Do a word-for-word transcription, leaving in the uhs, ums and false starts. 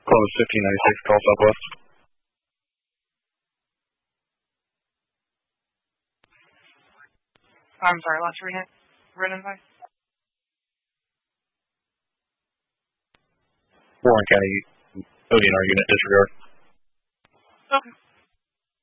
Columbus fifteen ninety-six, call Southwest. I'm sorry, last reading. Written by? Warren County O D N R unit disregard. Okay.